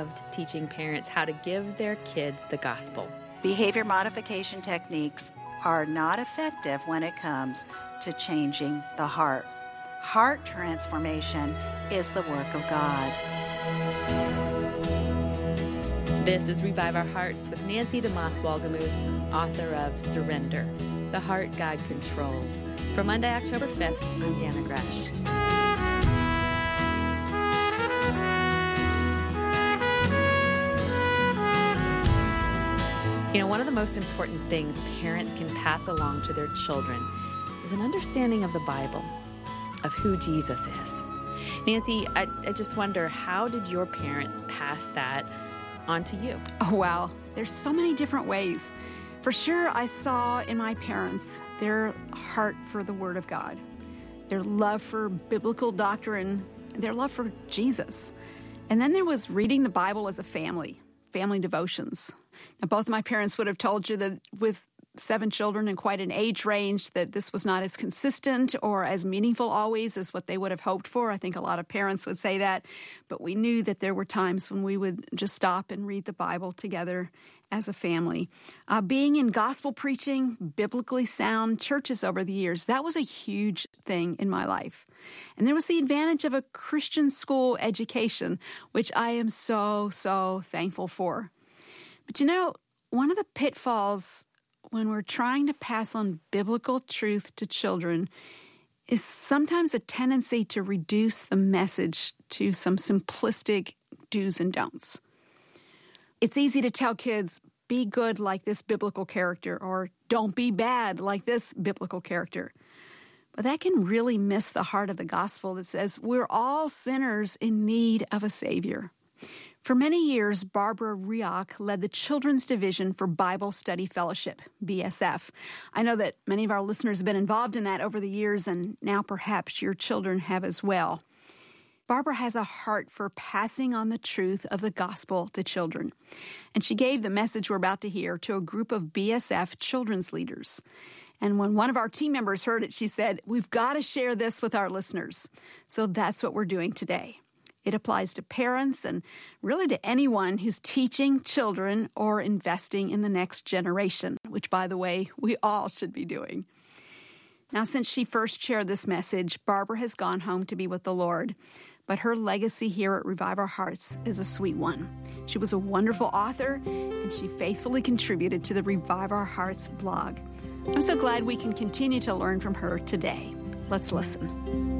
loved teaching parents how to give their kids the gospel. Behavior modification techniques are not effective when it comes to changing the heart. Heart transformation is the work of God. This is Revive Our Hearts with Nancy DeMoss Wolgemuth, author of Surrender, The Heart God Controls. For Monday, October 5th, I'm Dana Gresh. You know, one of the most important things parents can pass along to their children is an understanding of the Bible, of who Jesus is. Nancy, I just wonder, how did your parents pass that on to you? Oh, wow. There's so many different ways. For sure, I saw in my parents their heart for the Word of God, their love for biblical doctrine, their love for Jesus. And then there was reading the Bible as a family devotions. Now, both of my parents would have told you that with 7 children and quite an age range, that this was not as consistent or as meaningful always as what they would have hoped for. I think a lot of parents would say that. But we knew that there were times when we would just stop and read the Bible together as a family. Being in gospel preaching, biblically sound churches over the years, that was a huge thing in my life. And there was the advantage of a Christian school education, which I am so, so thankful for. But you know, one of the pitfalls when we're trying to pass on biblical truth to children is sometimes a tendency to reduce the message to some simplistic do's and don'ts. It's easy to tell kids, be good like this biblical character, or don't be bad like this biblical character. But that can really miss the heart of the gospel that says we're all sinners in need of a Savior. For many years, Barbara Rioch led the Children's Division for Bible Study Fellowship, BSF. I know that many of our listeners have been involved in that over the years, and now perhaps your children have as well. Barbara has a heart for passing on the truth of the gospel to children. And she gave the message we're about to hear to a group of BSF children's leaders. And when one of our team members heard it, she said, we've got to share this with our listeners. So that's what we're doing today. It applies to parents and really to anyone who's teaching children or investing in the next generation, which, by the way, we all should be doing. Now, since she first shared this message, Barbara has gone home to be with the Lord. But her legacy here at Revive Our Hearts is a sweet one. She was a wonderful author, and she faithfully contributed to the Revive Our Hearts blog. I'm so glad we can continue to learn from her today. Let's listen.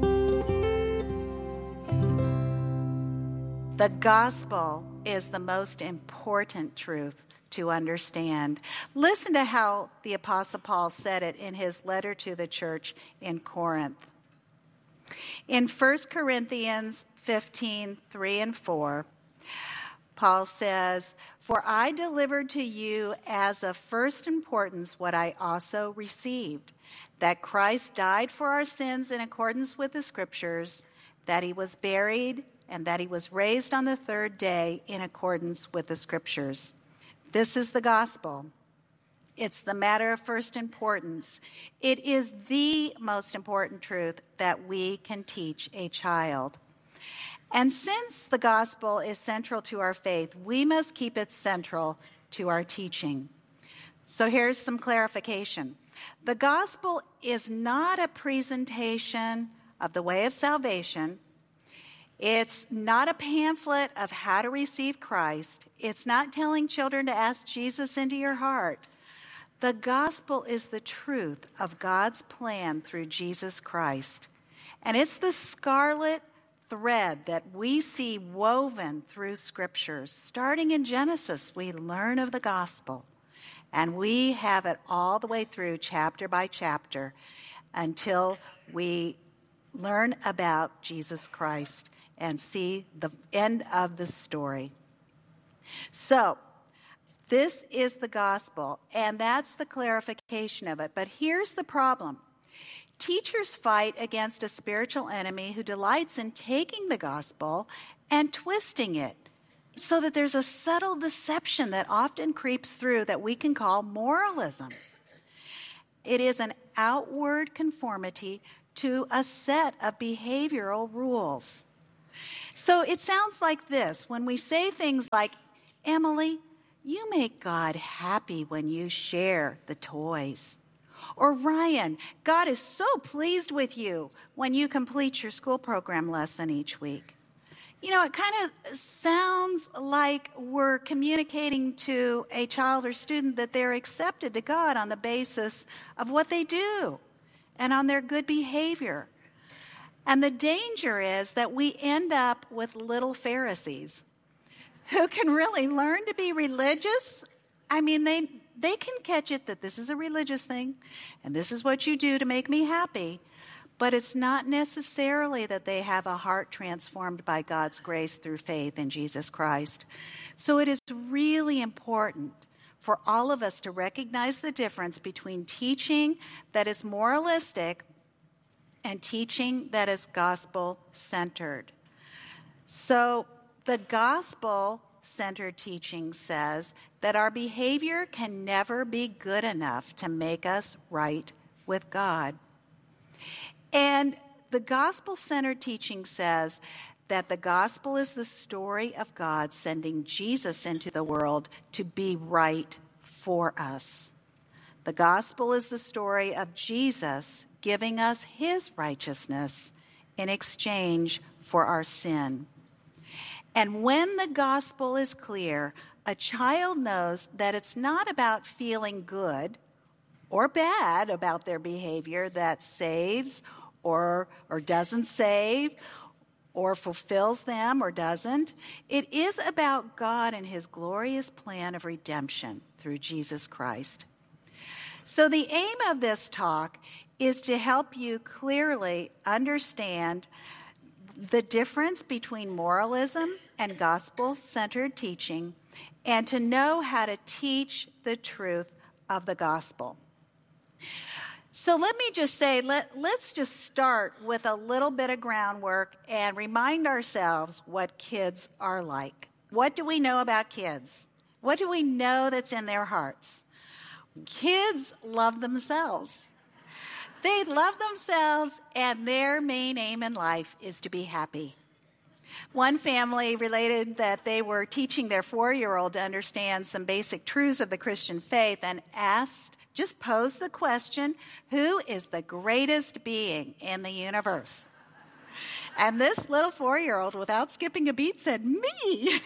The gospel is the most important truth to understand. Listen to how the Apostle Paul said it in his letter to the church in Corinth. In 1 Corinthians 15, 3 and 4, Paul says, "For I delivered to you as of first importance what I also received, that Christ died for our sins in accordance with the Scriptures, that he was buried, and that he was raised on the 3rd day in accordance with the Scriptures." This is the gospel. It's the matter of first importance. It is the most important truth that we can teach a child. And since the gospel is central to our faith, we must keep it central to our teaching. So here's some clarification. The gospel is not a presentation of the way of salvation. It's not a pamphlet of how to receive Christ. It's not telling children to ask Jesus into your heart. The gospel is the truth of God's plan through Jesus Christ. And it's the scarlet thread that we see woven through Scriptures. Starting in Genesis, we learn of the gospel. And we have it all the way through, chapter by chapter, until we learn about Jesus Christ and see the end of the story. So, this is the gospel, and that's the clarification of it. But here's the problem. Teachers fight against a spiritual enemy who delights in taking the gospel and twisting it so that there's a subtle deception that often creeps through that we can call moralism. It is an outward conformity to a set of behavioral rules. So it sounds like this when we say things like, Emily, you make God happy when you share the toys. Or Ryan, God is so pleased with you when you complete your school program lesson each week. You know, it kind of sounds like we're communicating to a child or student that they're accepted to God on the basis of what they do and on their good behavior. And the danger is that we end up with little Pharisees who can really learn to be religious. I mean, they can catch it that this is a religious thing and this is what you do to make me happy. But it's not necessarily that they have a heart transformed by God's grace through faith in Jesus Christ. So it is really important for all of us to recognize the difference between teaching that is moralistic and teaching that is gospel-centered. So the gospel-centered teaching says that our behavior can never be good enough to make us right with God. And the gospel-centered teaching says that the gospel is the story of God sending Jesus into the world to be right for us. The gospel is the story of Jesus giving us his righteousness in exchange for our sin. And when the gospel is clear, a child knows that it's not about feeling good or bad about their behavior that saves or doesn't save, or fulfills them or doesn't. It is about God and his glorious plan of redemption through Jesus Christ. So the aim of this talk is to help you clearly understand the difference between moralism and gospel-centered teaching, and to know how to teach the truth of the gospel. So let me just say, let's just start with a little bit of groundwork and remind ourselves what kids are like. What do we know about kids? What do we know that's in their hearts? Kids love themselves. They love themselves, and their main aim in life is to be happy. One family related that they were teaching their 4-year-old to understand some basic truths of the Christian faith and just posed the question, who is the greatest being in the universe? And this little 4-year-old, without skipping a beat, said, me.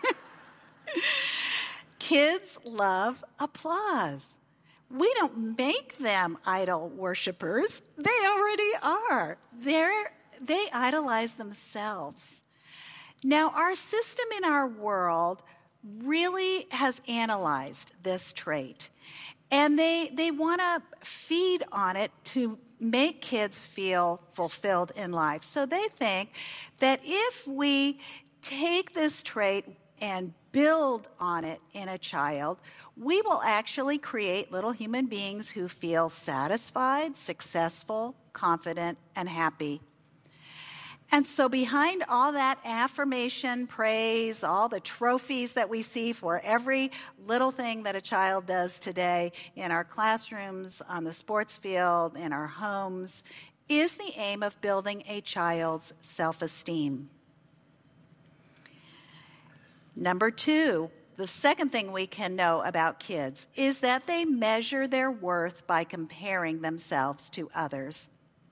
Kids love applause. We don't make them idol worshipers. They already are. They idolize themselves. Now, our system in our world really has analyzed this trait. And they want to feed on it to make kids feel fulfilled in life. So they think that if we take this trait and build on it in a child, we will actually create little human beings who feel satisfied, successful, confident, and happy. And so behind all that affirmation, praise, all the trophies that we see for every little thing that a child does today in our classrooms, on the sports field, in our homes, is the aim of building a child's self-esteem. Number 2, the second thing we can know about kids is that they measure their worth by comparing themselves to others.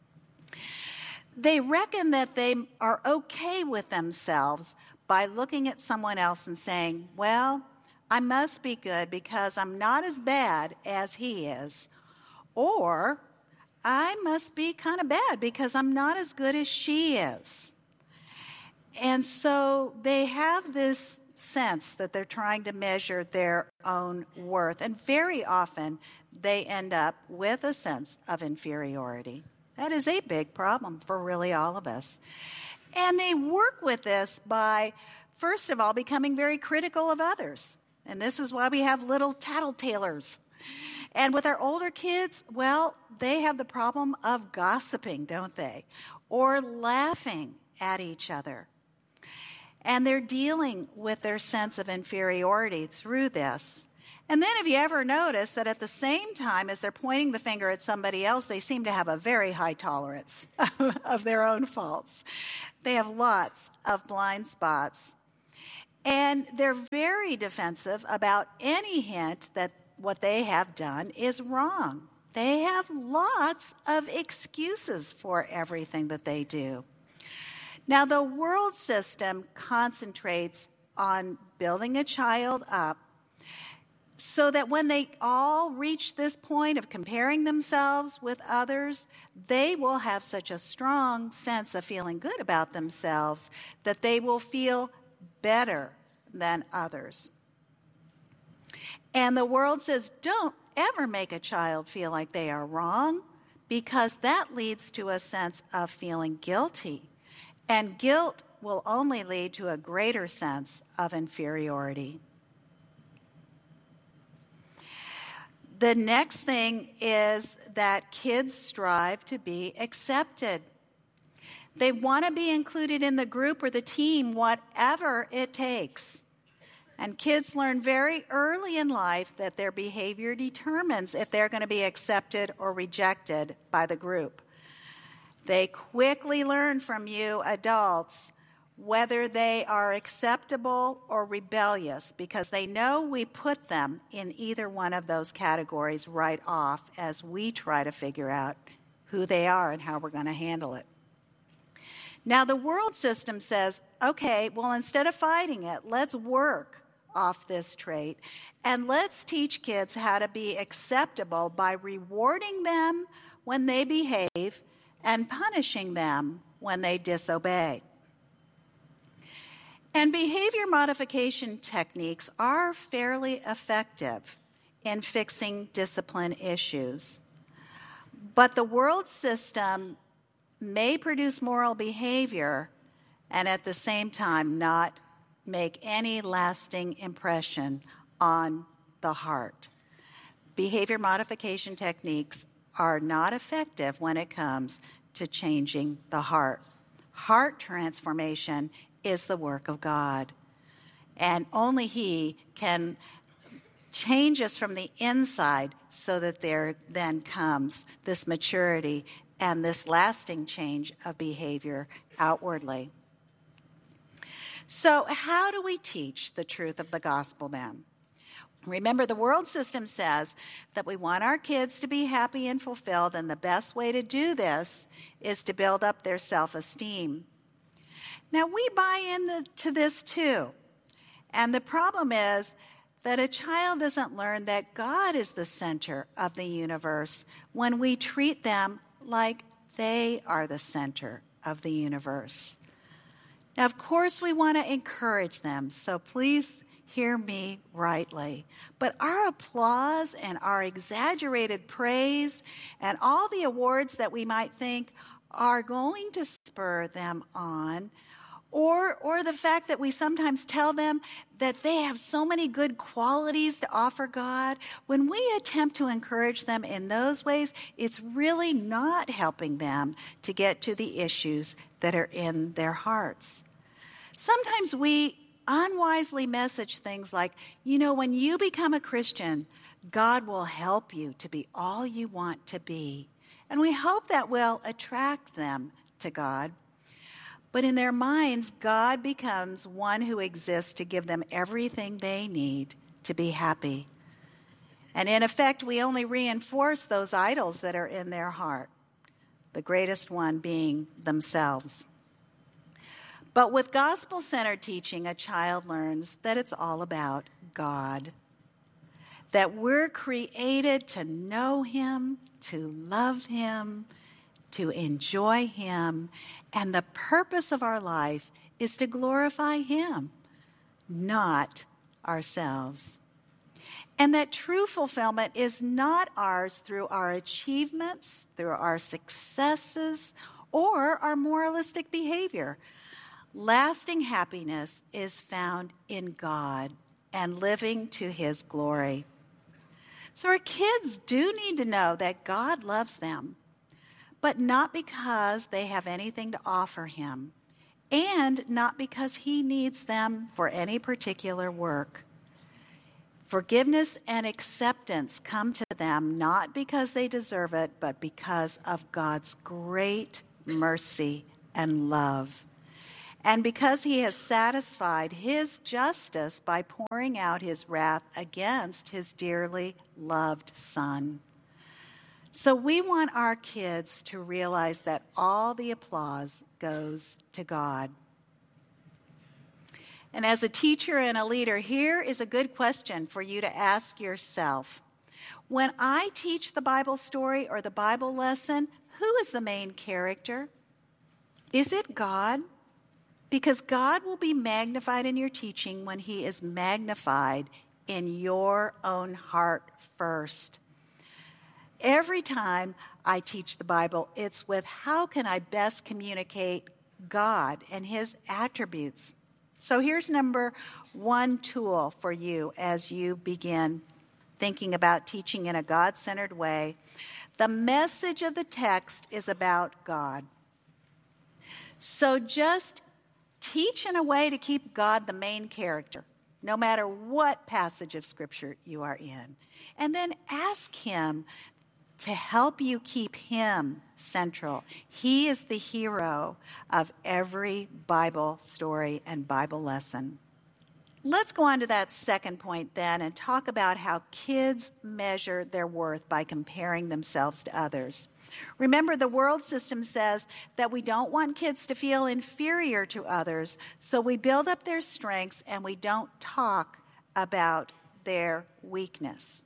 They reckon that they are okay with themselves by looking at someone else and saying, well, I must be good because I'm not as bad as he is. Or, I must be kind of bad because I'm not as good as she is. And so they have this sense that they're trying to measure their own worth. And very often, they end up with a sense of inferiority. That is a big problem for really all of us. And they work with this by, first of all, becoming very critical of others. And this is why we have little tattletalers. And with our older kids, well, they have the problem of gossiping, don't they? Or laughing at each other. And they're dealing with their sense of inferiority through this. And then have you ever noticed that at the same time as they're pointing the finger at somebody else, they seem to have a very high tolerance of their own faults. They have lots of blind spots. And they're very defensive about any hint that what they have done is wrong. They have lots of excuses for everything that they do. Now, the world system concentrates on building a child up so that when they all reach this point of comparing themselves with others, they will have such a strong sense of feeling good about themselves that they will feel better than others. And the world says, don't ever make a child feel like they are wrong, because that leads to a sense of feeling guilty. And guilt will only lead to a greater sense of inferiority. The next thing is that kids strive to be accepted. They want to be included in the group or the team, whatever it takes. And kids learn very early in life that their behavior determines if they're going to be accepted or rejected by the group. They quickly learn from you adults whether they are acceptable or rebellious, because they know we put them in either one of those categories right off as we try to figure out who they are and how we're going to handle it. Now, the world system says, okay, well, instead of fighting it, let's work off this trait, and let's teach kids how to be acceptable by rewarding them when they behave and punishing them when they disobey. And behavior modification techniques are fairly effective in fixing discipline issues. But the world system may produce moral behavior and at the same time not make any lasting impression on the heart. Behavior modification techniques are not effective when it comes to changing the heart. Heart transformation is the work of God, and only He can change us from the inside so that there then comes this maturity and this lasting change of behavior outwardly. So how do we teach the truth of the gospel then? Remember, the world system says that we want our kids to be happy and fulfilled, and the best way to do this is to build up their self-esteem. Now, we buy into this too. And the problem is that a child doesn't learn that God is the center of the universe when we treat them like they are the center of the universe. Now, of course, we want to encourage them, so please hear me rightly. But our applause and our exaggerated praise and all the awards that we might think are going to spur them on, or the fact that we sometimes tell them that they have so many good qualities to offer God, when we attempt to encourage them in those ways, it's really not helping them to get to the issues that are in their hearts. Sometimes we unwisely message things like, when you become a Christian, God will help you to be all you want to be. And we hope that will attract them to God. But in their minds, God becomes one who exists to give them everything they need to be happy. And in effect, we only reinforce those idols that are in their heart, the greatest one being themselves. But with gospel-centered teaching, a child learns that it's all about God, that we're created to know Him, to love Him, to enjoy Him, and the purpose of our life is to glorify Him, not ourselves. And that true fulfillment is not ours through our achievements, through our successes, or our moralistic behavior. Lasting happiness is found in God and living to His glory. So our kids do need to know that God loves them, but not because they have anything to offer Him, and not because He needs them for any particular work. Forgiveness and acceptance come to them not because they deserve it, but because of God's great mercy and love. And because he has satisfied his justice by pouring out his wrath against his dearly loved Son. So we want our kids to realize that all the applause goes to God. And as a teacher and a leader, here is a good question for you to ask yourself. When I teach the Bible story or the Bible lesson, who is the main character? Is it God? Because God will be magnified in your teaching when he is magnified in your own heart first. Every time I teach the Bible, it's with how can I best communicate God and his attributes. So here's number one tool for you as you begin thinking about teaching in a God-centered way. The message of the text is about God. So just teach in a way to keep God the main character, no matter what passage of Scripture you are in. And then ask him to help you keep him central. He is the hero of every Bible story and Bible lesson. Let's go on to that second point then and talk about how kids measure their worth by comparing themselves to others. Remember, the world system says that we don't want kids to feel inferior to others, so we build up their strengths and we don't talk about their weakness.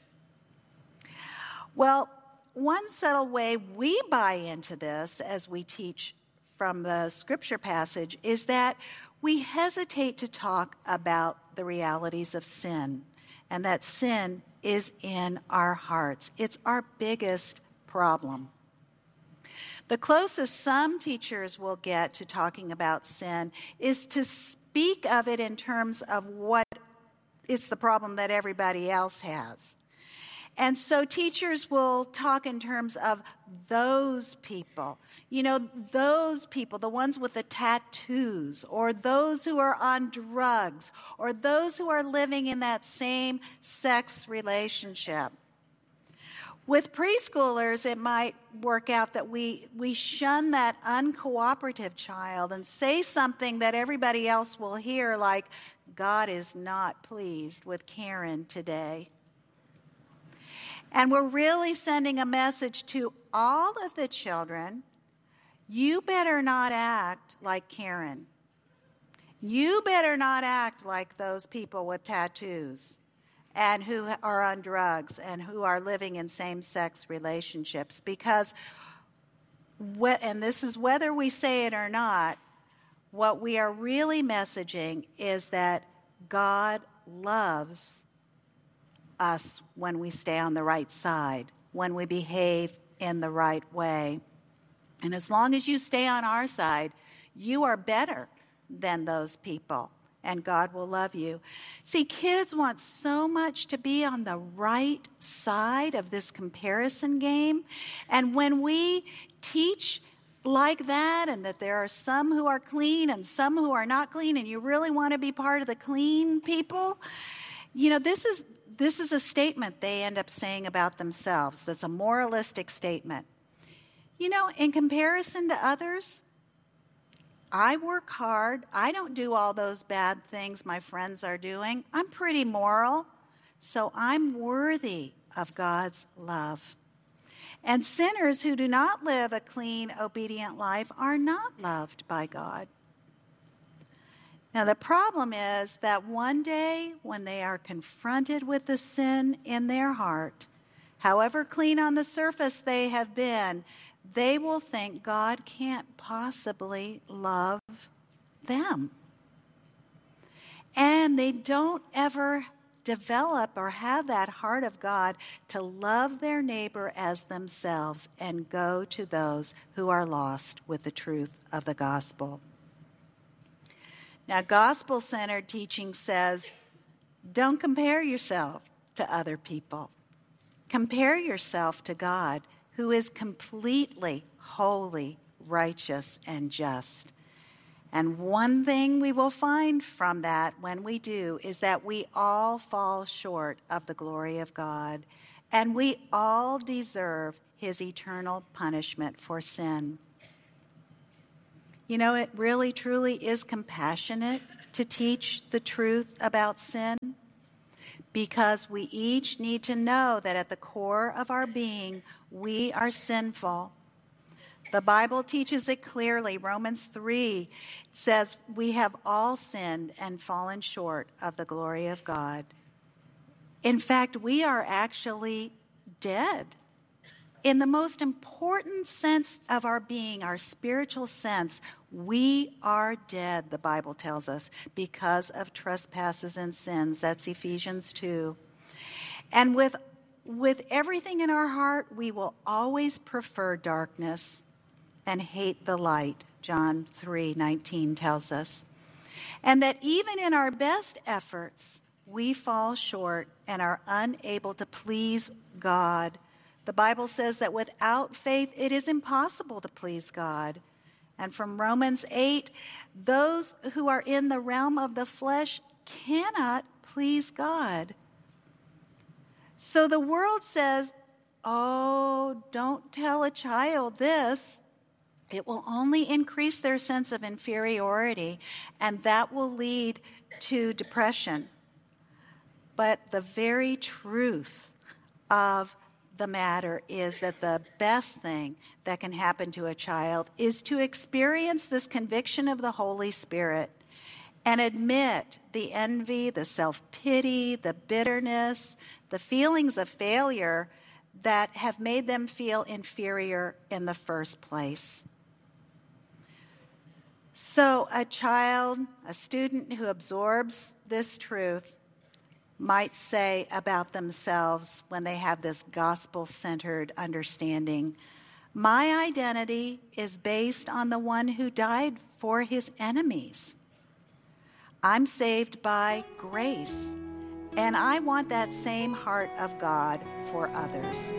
Well, one subtle way we buy into this as we teach from the scripture passage is that we hesitate to talk about the realities of sin, and that sin is in our hearts. It's our biggest problem. The closest some teachers will get to talking about sin is to speak of it in terms of what it's the problem that everybody else has. And so teachers will talk in terms of those people. You know, those people, the ones with the tattoos, or those who are on drugs, or those who are living in that same sex relationship. With preschoolers, it might work out that we shun that uncooperative child and say something that everybody else will hear, like, God is not pleased with Karen today. And we're really sending a message to all of the children, you better not act like Karen. You better not act like those people with tattoos and who are on drugs and who are living in same-sex relationships. Because, and this is whether we say it or not, what we are really messaging is that God loves us when we stay on the right side, when we behave in the right way. And as long as you stay on our side, you are better than those people, and God will love you. See, kids want so much to be on the right side of this comparison game. And when we teach like that, and that there are some who are clean and some who are not clean, and you really want to be part of the clean people, you know, this is a statement they end up saying about themselves. That's a moralistic statement. You know, in comparison to others, I work hard. I don't do all those bad things my friends are doing. I'm pretty moral, so I'm worthy of God's love. And sinners who do not live a clean, obedient life are not loved by God. Now, the problem is that one day when they are confronted with the sin in their heart, however clean on the surface they have been, they will think God can't possibly love them. And they don't ever develop or have that heart of God to love their neighbor as themselves and go to those who are lost with the truth of the gospel. Now, gospel-centered teaching says, don't compare yourself to other people. Compare yourself to God, who is completely holy, righteous, and just. And one thing we will find from that when we do is that we all fall short of the glory of God, and we all deserve his eternal punishment for sin. You know, it really, truly is compassionate to teach the truth about sin, because we each need to know that at the core of our being, we are sinful. The Bible teaches it clearly. Romans 3 says we have all sinned and fallen short of the glory of God. In fact, we are actually dead. In the most important sense of our being, our spiritual sense, we are dead, the Bible tells us, because of trespasses and sins. That's Ephesians 2. And with everything in our heart, we will always prefer darkness and hate the light, John 3:19 tells us. And that even in our best efforts, we fall short and are unable to please God. The Bible says that without faith, it is impossible to please God. And from Romans 8, those who are in the realm of the flesh cannot please God. So the world says, oh, don't tell a child this. It will only increase their sense of inferiority, and that will lead to depression. But the very truth of the matter is that the best thing that can happen to a child is to experience this conviction of the Holy Spirit and admit the envy, the self-pity, the bitterness, the feelings of failure that have made them feel inferior in the first place. So a child, a student who absorbs this truth might say about themselves when they have this gospel-centered understanding, my identity is based on the one who died for his enemies. I'm saved by grace, and I want that same heart of God for others.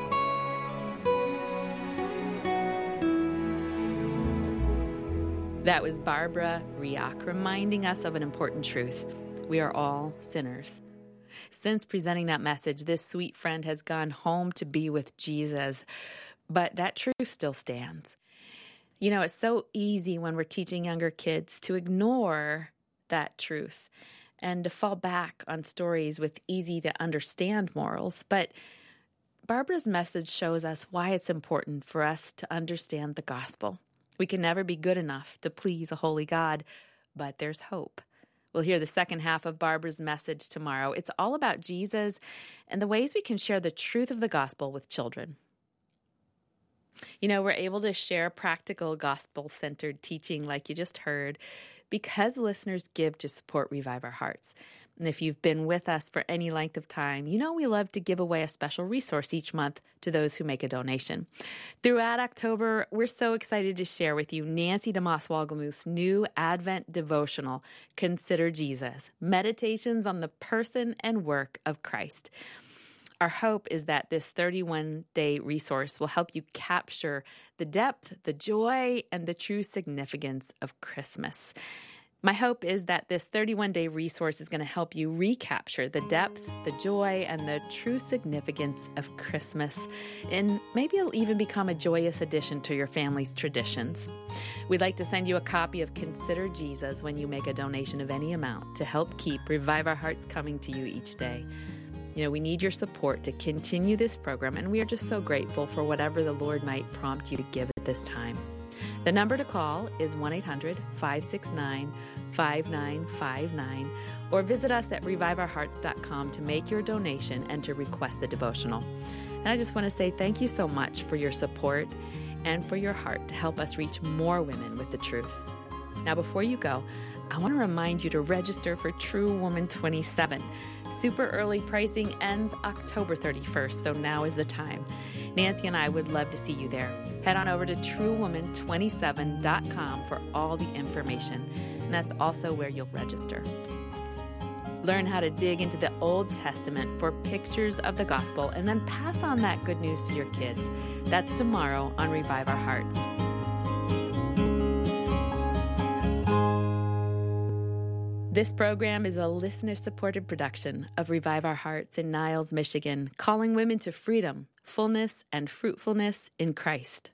That was Barbara Riach reminding us of an important truth. We are all sinners. Since presenting that message, this sweet friend has gone home to be with Jesus, but that truth still stands. You know, it's so easy when we're teaching younger kids to ignore that truth and to fall back on stories with easy to understand morals. But Barbara's message shows us why it's important for us to understand the gospel. We can never be good enough to please a holy God, but there's hope. We'll hear the second half of Barbara's message tomorrow. It's all about Jesus and the ways we can share the truth of the gospel with children. You know, we're able to share practical gospel-centered teaching like you just heard because listeners give to support Revive Our Hearts. And if you've been with us for any length of time, you know we love to give away a special resource each month to those who make a donation. Throughout October, we're so excited to share with you Nancy DeMoss Wolgemuth's new Advent devotional, Consider Jesus, Meditations on the Person and Work of Christ. Our hope is that this 31-day resource will help you capture the depth, the joy, and the true significance of Christmas. My hope is that this 31-day resource is going to help you recapture the depth, the joy, and the true significance of Christmas. And maybe it'll even become a joyous addition to your family's traditions. We'd like to send you a copy of Consider Jesus when you make a donation of any amount to help keep Revive Our Hearts coming to you each day. You know, we need your support to continue this program, and we are just so grateful for whatever the Lord might prompt you to give at this time. The number to call is 1-800-569-5959, or visit us at reviveourhearts.com to make your donation and to request the devotional. And I just want to say thank you so much for your support and for your heart to help us reach more women with the truth. Now, before you go, I want to remind you to register for True Woman 27. Super early pricing ends October 31st, so now is the time. Nancy and I would love to see you there. Head on over to truewoman27.com for all the information, and that's also where you'll register. Learn how to dig into the Old Testament for pictures of the gospel, and then pass on that good news to your kids. That's tomorrow on Revive Our Hearts. This program is a listener-supported production of Revive Our Hearts in Niles, Michigan, calling women to freedom, fullness, and fruitfulness in Christ.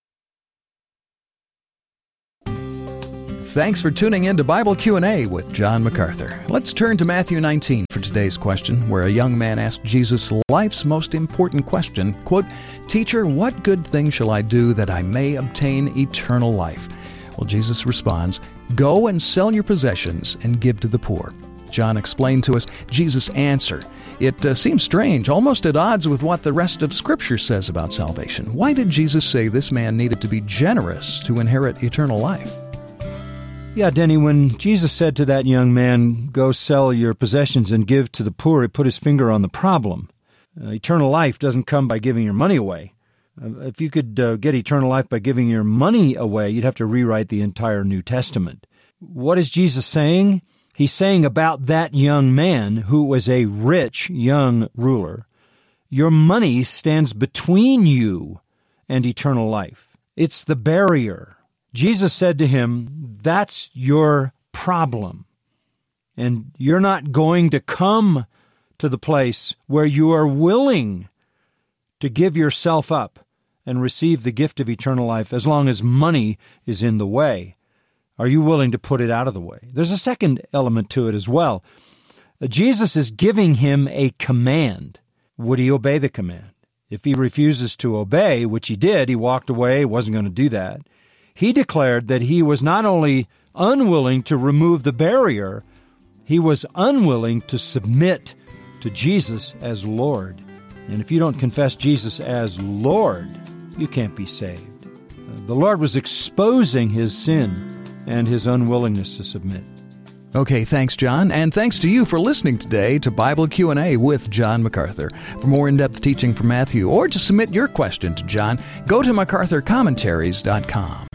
Thanks for tuning in to Bible Q&A with John MacArthur. Let's turn to Matthew 19 for today's question, where a young man asked Jesus life's most important question, quote, "Teacher, what good thing shall I do that I may obtain eternal life?" Well, Jesus responds, "Go and sell your possessions and give to the poor." John explained to us Jesus' answer. It seems strange, almost at odds with what the rest of Scripture says about salvation. Why did Jesus say this man needed to be generous to inherit eternal life? Yeah, Denny, when Jesus said to that young man, "Go sell your possessions and give to the poor," he put his finger on the problem. Eternal life doesn't come by giving your money away. If you could get eternal life by giving your money away, you'd have to rewrite the entire New Testament. What is Jesus saying? He's saying about that young man who was a rich young ruler, your money stands between you and eternal life. It's the barrier. Jesus said to him, that's your problem. And you're not going to come to the place where you are willing to give yourself up and receive the gift of eternal life as long as money is in the way. Are you willing to put it out of the way? There's a second element to it as well. Jesus is giving him a command. Would he obey the command? If he refuses to obey, which he did, he walked away, wasn't going to do that. He declared that he was not only unwilling to remove the barrier, he was unwilling to submit to Jesus as Lord. And if you don't confess Jesus as Lord, you can't be saved. The Lord was exposing his sin and his unwillingness to submit. Okay, thanks, John, and thanks to you for listening today to Bible Q&A with John MacArthur. For more in-depth teaching from Matthew, or to submit your question to John, go to MacArthurCommentaries.com.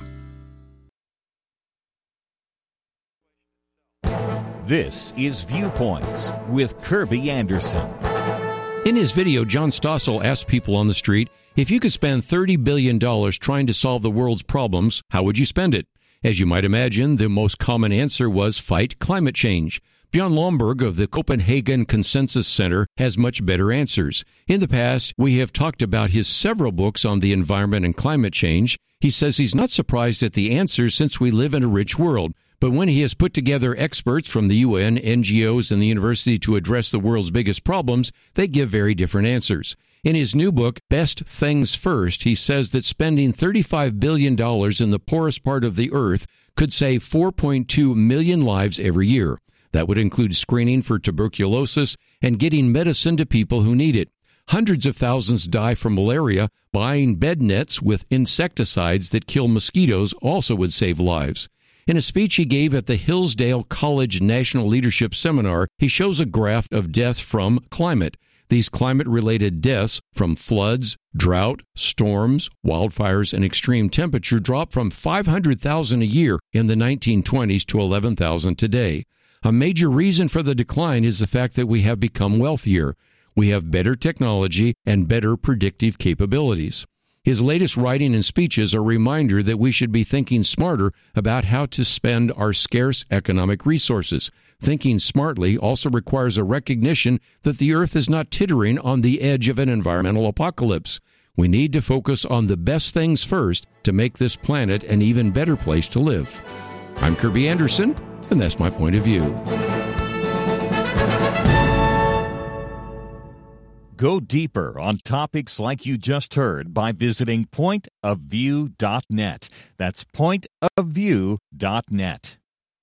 This is Viewpoints with Kirby Anderson. In his video, John Stossel asked people on the street, if you could spend $30 billion trying to solve the world's problems, how would you spend it? As you might imagine, the most common answer was fight climate change. Bjorn Lomborg of the Copenhagen Consensus Center has much better answers. In the past, we have talked about his several books on the environment and climate change. He says he's not surprised at the answers since we live in a rich world. But when he has put together experts from the UN, NGOs, and the university to address the world's biggest problems, they give very different answers. In his new book, Best Things First, he says that spending $35 billion in the poorest part of the earth could save 4.2 million lives every year. That would include screening for tuberculosis and getting medicine to people who need it. Hundreds of thousands die from malaria. Buying bed nets with insecticides that kill mosquitoes also would save lives. In a speech he gave at the Hillsdale College National Leadership Seminar, he shows a graph of deaths from climate. These climate-related deaths from floods, drought, storms, wildfires, and extreme temperature dropped from 500,000 a year in the 1920s to 11,000 today. A major reason for the decline is the fact that we have become wealthier. We have better technology and better predictive capabilities. His latest writing and speeches are a reminder that we should be thinking smarter about how to spend our scarce economic resources. Thinking smartly also requires a recognition that the earth is not teetering on the edge of an environmental apocalypse. We need to focus on the best things first to make this planet an even better place to live. I'm Kirby Anderson, and that's my point of view. Go deeper on topics like you just heard by visiting pointofview.net. That's pointofview.net.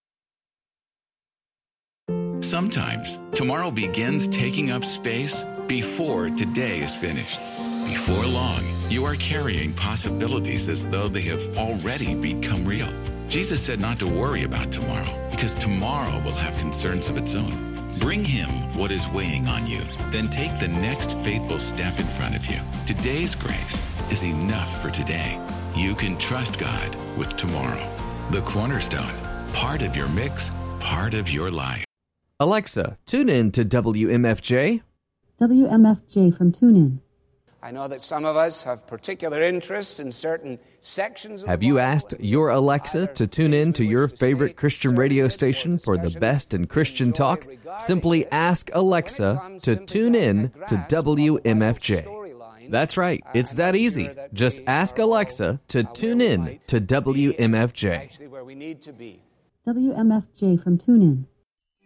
Sometimes tomorrow begins taking up space before today is finished. Before long, you are carrying possibilities as though they have already become real. Jesus said not to worry about tomorrow, because tomorrow will have concerns of its own. Bring him what is weighing on you, then take the next faithful step in front of you. Today's grace is enough for today. You can trust God with tomorrow. The Cornerstone, part of your mix, part of your life. Alexa, tune in to WMFJ. WMFJ from TuneIn. I know that some of us have particular interests in certain sections of Have the you Bible. asked your Alexa to tune in to your favorite Christian radio station for the best in Christian talk? Simply ask Alexa to tune in to WMFJ. That's right, it's that easy. Just ask Alexa to tune in to WMFJ. Actually, where we need to be. WMFJ from TuneIn.